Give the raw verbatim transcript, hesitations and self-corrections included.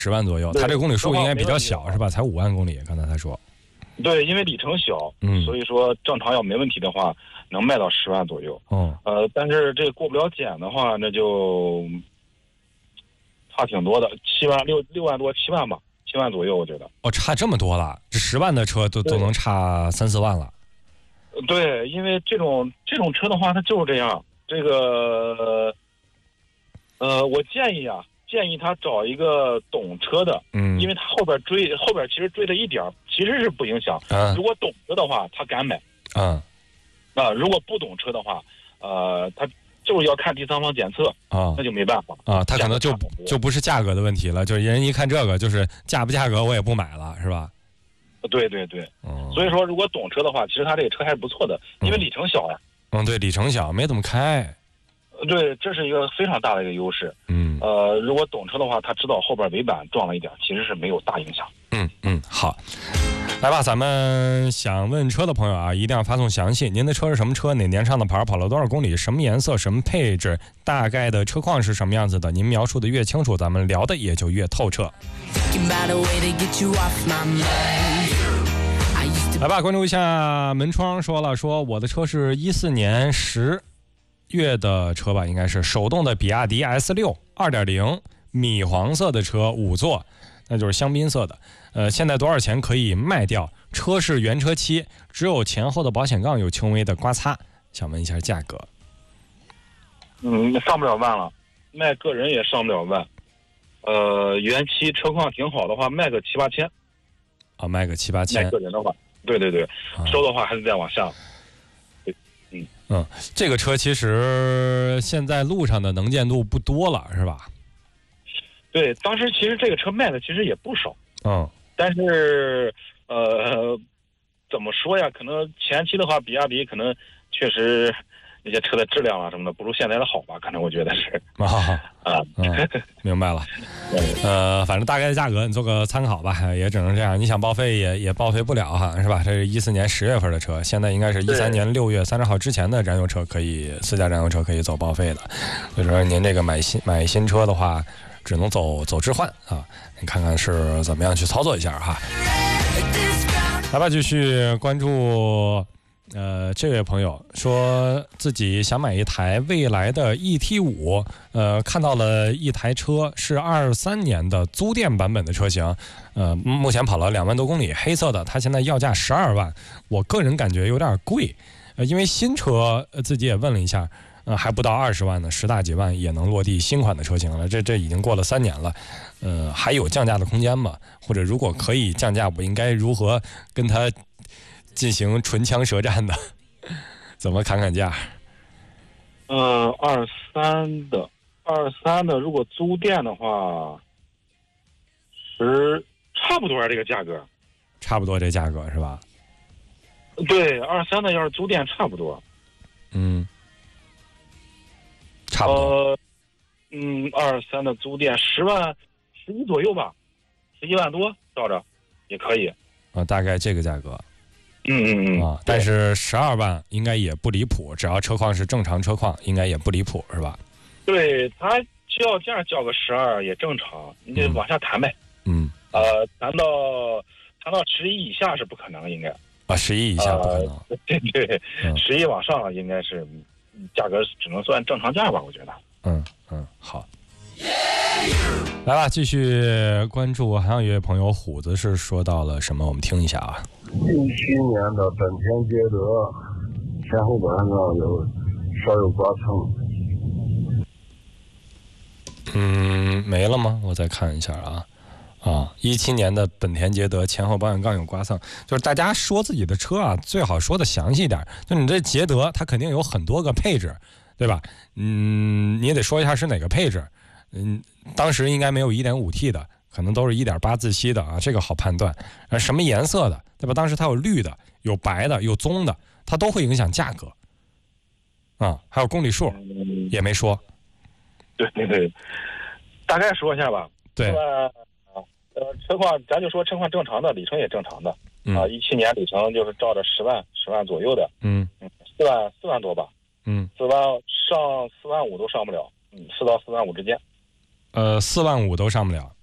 十万左右，它这个公里数应该比较小是吧？才五万公里，刚才他说。 对，因为里程小， 嗯， 所以说正常要没问题的话，能卖到十万左右。 哦， 呃，但是这过不了检的话，那就差挺多的，七万六六万多，七万吧，七万左右，我觉得。 哦，差这么多了，这十万的车都都能差三四万了。 对，因为这种这种车的话，它就是这样。这个，呃，我建议啊，建议他找一个懂车的， 嗯， 因为他后边追后边其实追的一点其实是不影响。 啊， 如果懂车的话，他敢买。 啊， 啊，如果不懂车的话，呃，他就是要看第三方检测啊， 那就没办法啊，他可能就就不是价格的问题了，就是人一看这个，就是价不价格我也不买了，是吧？ 对对对， 嗯， 所以说如果懂车的话，其实他这个车还是不错的，因为里程小呀。 嗯，对，里程小，没怎么开。 对，这是一个非常大的一个优势。 嗯， 呃，如果懂车的话，他知道后边尾板撞了一点，其实是没有大影响。 嗯嗯，好，来吧，咱们想问车的朋友啊，一定要发送详细。您的车是什么车？哪年上的牌？跑了多少公里？什么颜色？什么配置？大概的车况是什么样子的？您描述的越清楚，咱们聊的也就越透彻。来吧，关注一下门窗说了，说我的车是一四年十月的车吧，应该是手动的比亚迪 S 六 二点零 米黄色的车，五座，那就是香槟色的。呃，现在多少钱可以卖掉？车是原车漆，只有前后的保险杠有轻微的刮擦，想问一下价格。 嗯，上不了万了，卖个人也上不了万。呃，原漆车况挺好的话，卖个七八千。 啊，卖个七八千。 卖个人的话，对对对，啊、收的话还是再往下。 嗯嗯，这个车其实现在路上的能见度不多了，是吧？ 对，当时其实这个车卖的其实也不少。 嗯。 但是呃，怎么说呀？可能前期的话，比亚迪可能确实那些车的质量啊什么的不如现在的好吧？可能我觉得是啊啊， 嗯，明白了。呃，反正大概的价格你做个参考吧，也只能这样。你想报废也也报废不了哈，是吧？这是一四年十月份的车，现在应该是一三年六月三十号之前的燃油车可以，私家燃油车可以走报废的。所以说您这个买新买新车的话，只能走走置换啊，你看看是怎么样去操作一下哈。来吧，继续关注。呃，这位朋友说自己想买一台蔚来的 E T 五，呃，看到了一台车是二三年的租店版本的车型，呃，目前跑了两万多公里，黑色的，它现在要价十二万，我个人感觉有点贵，呃，因为新车、呃、自己也问了一下，呃，还不到二十万呢，十大几万也能落地新款的车型了，这这已经过了三年了，呃，还有降价的空间吗？或者如果可以降价，我应该如何跟它进行唇枪舌战的，怎么砍砍价？ 呃，二三的，二三的，如果租店的话，十差不多这个价格， 差不多这价格是吧？ 对，二三的要是租店差不多， 嗯，差不多。 呃，嗯，二三的租店十万十一左右吧，十一万多照着也可以。 啊，大概这个价格。 嗯嗯嗯啊，但是十二万应该也不离谱，只要车况是正常车况，应该也不离谱，是吧？ 对，他叫价叫个十二也正常，你得往下谈呗。 嗯。 呃，谈到谈到十一以下是不可能，应该。 啊，十一以下不可能。 呃、对对，十一、嗯、往上应该是价格只能算正常价吧，我觉得。 嗯嗯，好。来吧，继续关注。还有一位朋友虎子是说到了什么？我们听一下啊。 一七年的本田捷德前后保险杠有稍有刮蹭。 嗯，没了吗？我再看一下啊。啊，一七年的本田捷德前后保险杠有刮蹭，就是大家说自己的车啊，最好说的详细一点。就你这捷德，它肯定有很多个配置，对吧？嗯，你也得说一下是哪个配置。嗯，当时应该没有 一点五 T 的，可能都是 一点八 自吸的啊，这个好判断。呃，什么颜色的，对吧？当时它有绿的，有白的，有棕的，它都会影响价格。啊，还有公里数也没说。 对对对，大概说一下吧。 对。 呃，车况咱就说车况正常的，里程也正常的。 嗯、 啊，一七年里程就是照着十万十万左右的。 嗯嗯，四万四万多吧。 嗯， 四万上四万五都上不了。嗯，四到四万五之间。 呃，四万五都上不了。